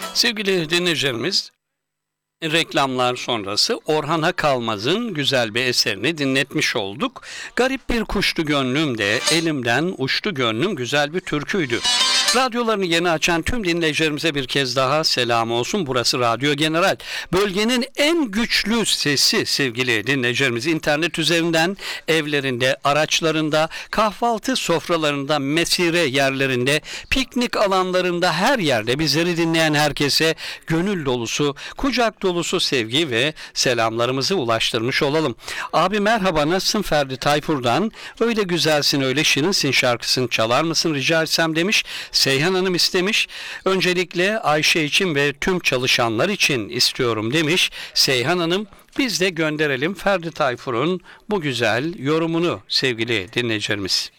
Sevgili dinleyicilerimiz, reklamlar sonrası Orhan Akalmaz'ın güzel bir eserini dinletmiş olduk. Garip bir kuştu gönlüm de elimden uçtu gönlüm güzel bir türküydü. Radyolarını yeni açan tüm dinleyicilerimize bir kez daha selam olsun. Burası Radyo General. Bölgenin en güçlü sesi sevgili dinleyicilerimiz. İnternet üzerinden evlerinde, araçlarında, kahvaltı sofralarında, mesire yerlerinde, piknik alanlarında her yerde bizleri dinleyen herkese gönül dolusu, kucak dolusu sevgi ve selamlarımızı ulaştırmış olalım. Abi merhaba, nasılsın? Ferdi Tayfur'dan Öyle Güzelsin Öyle Şirinsin şarkısını çalar mısın rica etsem demiş. Seyhan Hanım istemiş. Öncelikle Ayşe için ve tüm çalışanlar için istiyorum demiş Seyhan Hanım. Biz de gönderelim Ferdi Tayfur'un bu güzel yorumunu sevgili dinleyicilerimiz.